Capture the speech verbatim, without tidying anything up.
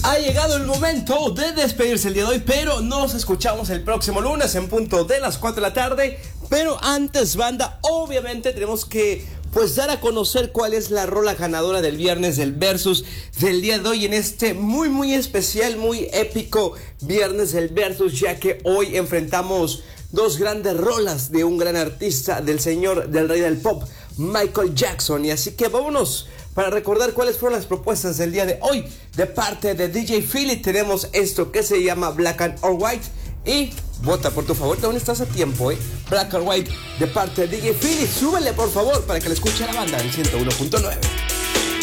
Ha llegado el momento de despedirse el día de hoy, pero nos escuchamos el próximo lunes en punto de las cuatro de la tarde. Pero antes, banda, obviamente tenemos que pues dar a conocer cuál es la rola ganadora del viernes del Versus del día de hoy en este muy muy especial, muy épico viernes del Versus, ya que hoy enfrentamos dos grandes rolas de un gran artista, del señor, del rey del pop, Michael Jackson. Y así que vámonos para recordar cuáles fueron las propuestas del día de hoy. De parte de D J Philly tenemos esto que se llama Black and or White. Y vota por tu favorito, aún estás a tiempo, ¿eh? Black or White de parte de D J Philly. Súbele por favor para que le escuche a la banda en ciento uno punto nueve.